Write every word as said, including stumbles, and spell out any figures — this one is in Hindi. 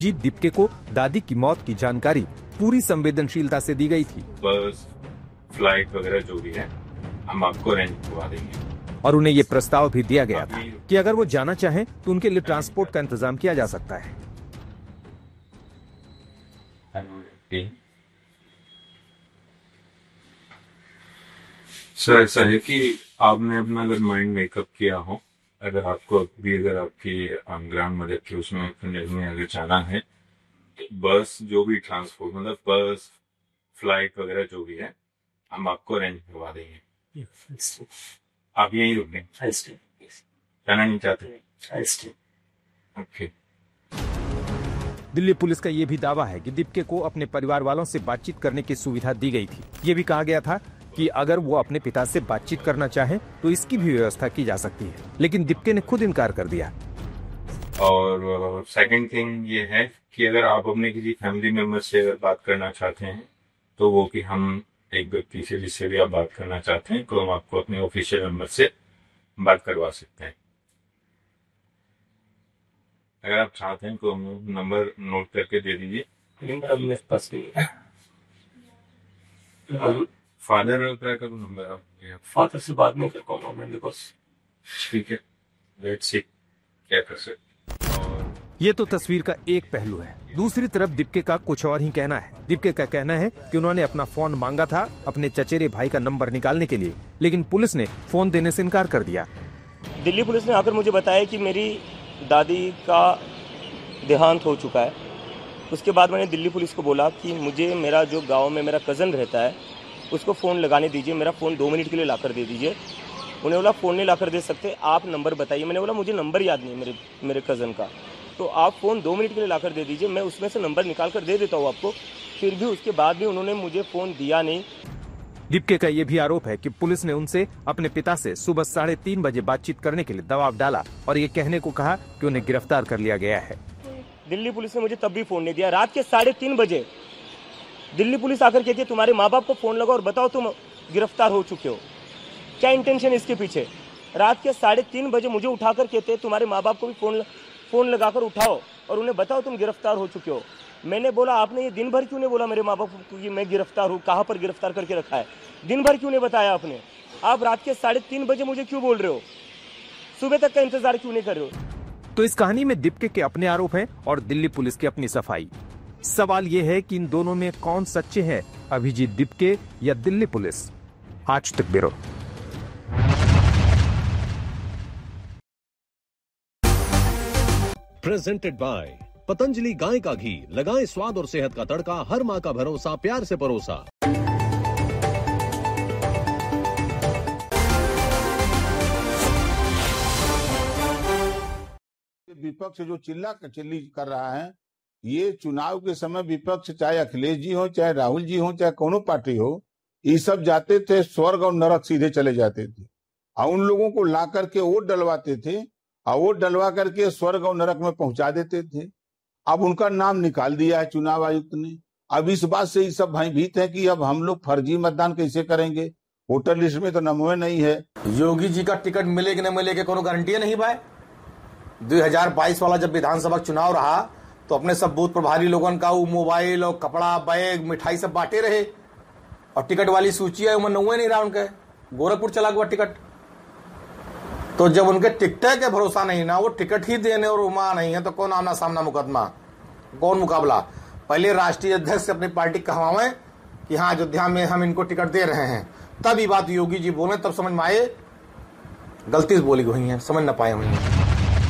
जी दीपके को दादी की मौत की जानकारी पूरी संवेदनशीलता से दी गई थी। बस फ्लाइट वगैरह जो भी है हम आपको अरेंज करवा देंगे और उन्हें ये प्रस्ताव भी दिया गया था कि अगर वो जाना चाहें तो उनके लिए ट्रांसपोर्ट का इंतजाम किया जा सकता है। सर ऐसा है कि आपने अपना अगर माइंड मेकअप किया हो, अगर आपको भी अगर आपकी ग्रांड मदर की उसमें में अगर जाना है, बस जो भी ट्रांसपोर्ट मतलब बस फ्लाइट वगैरह जो भी है हम आपको अरेंज करवा देंगे। आप यहीं रुकें, जाना नहीं चाहते? ओके। दिल्ली पुलिस का ये भी दावा है कि दीपके को अपने परिवार वालों से बातचीत करने की सुविधा दी गई थी। ये भी कहा गया था कि अगर वो अपने पिता से बातचीत करना चाहें तो इसकी भी व्यवस्था की जा सकती है, लेकिन दीपके ने खुद इनकार कर दिया। और सेकंड थिंग ये है कि अगर आप अपने किसी फैमिली मेंबर से अगर बात करना चाहते हैं तो वो कि हम एक व्यक्ति से जिससे भी आप बात करना चाहते हैं तो हम आपको अपने ऑफिशियल नंबर से बात करवा सकते हैं। अगर आप चाहते हैं तो नंबर नोट करके दे दीजिए। फादर का करूँ नंबर? फादर से बात नहीं कर पाऊंगा मैं, बस। ठीक है, लेट्स सी क्या कर सकते। ये तो तस्वीर का एक पहलू है। दूसरी तरफ दीपके का कुछ और ही कहना है। दीपके का कहना है कि उन्होंने अपना फोन मांगा था अपने चचेरे भाई का नंबर निकालने के लिए, लेकिन पुलिस ने फोन देने से इनकार कर दिया। दिल्ली पुलिस ने आकर मुझे बताया कि मेरी दादी का देहांत हो चुका है। उसके बाद मैंने दिल्ली पुलिस को बोला कि मुझे मेरा जो गाँव में मेरा कज़न रहता है उसको फ़ोन लगाने दीजिए, मेरा फ़ोन दो मिनट के लिए लाकर दे दीजिए। उन्हें बोला फ़ोन नहीं लाकर दे सकते, आप नंबर बताइए। मैंने बोला मुझे नंबर याद नहीं है मेरे मेरे कज़न का, तो आप फ़ोन दो मिनट के लिए लाकर दे दीजिए, मैं उसमें से नंबर निकाल कर दे देता हूँ आपको। फिर भी उसके बाद भी उन्होंने मुझे फ़ोन दिया नहीं। दीपके का ये भी आरोप है कि पुलिस ने उनसे अपने पिता से सुबह साढ़े तीन बजे बातचीत करने के लिए दबाव डाला और ये कहने को कहा कि उन्हें गिरफ्तार कर लिया गया है। दिल्ली पुलिस ने मुझे तब भी फ़ोन नहीं दिया। रात के साढ़े तीन बजे दिल्ली पुलिस आकर कहती है तुम्हारे माँ बाप को फ़ोन लगाओ और बताओ तुम गिरफ्तार हो चुके हो। क्या इंटेंशन इसके पीछे? रात के साढ़े तीन बजे मुझे उठाकर कहते हैं तुम्हारे माँ बाप को भी फ़ोन फ़ोन लगाकर उठाओ और उन्हें बताओ तुम गिरफ्तार हो चुके हो। मैंने बोला आपने ये दिन भर क्यों नहीं बोला मेरे माँ बाप को कि मैं गिरफ्तार हूँ, कहाँ पर गिरफ्तार करके रखा है? दिन भर क्यों नहीं बताया आपने? आप रात के साढ़े तीन बजे मुझे क्यों बोल रहे हो? सुबह तक का इंतजार क्यों नहीं कर रहे हो? तो इस कहानी में दीपके के अपने आरोप हैं और दिल्ली पुलिस की अपनी सफाई। सवाल ये है कि इन दोनों में कौन सच्चे हैं, अभिजीत दीपके या दिल्ली पुलिस? आज तक ब्यूरो। प्रेजेंटेड बाय पतंजलि गाय का घी। लगाएं स्वाद और सेहत का तड़का, हर माँ का भरोसा, प्यार से परोसा। विपक्ष जो चिल्ला चिल्ली कर रहा है, ये चुनाव के समय विपक्ष चाहे अखिलेश जी हो, चाहे राहुल जी हो, चाहे कोनो पार्टी हो, ये सब जाते थे स्वर्ग और नरक सीधे चले जाते थे और उन लोगों को ला करके वोट डलवाते थे और वोट डलवा करके स्वर्ग और नरक में पहुंचा देते थे। अब उनका नाम निकाल दिया है चुनाव आयुक्त ने। अब इस बात से ये सब भयभीत है कि अब हम लोग फर्जी मतदान कैसे करेंगे, वोटर लिस्ट में तो नाम नहीं है। योगी जी का टिकट मिले कि न मिले के कोनो गारंटी नहीं भाई। दो हजार बाईस वाला जब विधानसभा चुनाव रहा तो अपने सब बूथ प्रभारी लोगन का वो मोबाइल और कपड़ा, बैग, मिठाई सब बांटे रहे और टिकट वाली सूची है उमर नौवे नहीं रहा उनके, गोरखपुर चला गया टिकट। तो जब उनके टिकट के भरोसा नहीं ना, वो टिकट ही देने और उमा नहीं है तो कौन आमना सामना मुकदमा, कौन मुकाबला? पहले राष्ट्रीय अध्यक्ष से अपनी पार्टी कहवावे कि हाँ अयोध्या में हम इनको टिकट दे रहे हैं, तब ये बात योगी जी बोले, तब समझ में आए गलती से बोली हुई है, समझ ना पाए हुई है।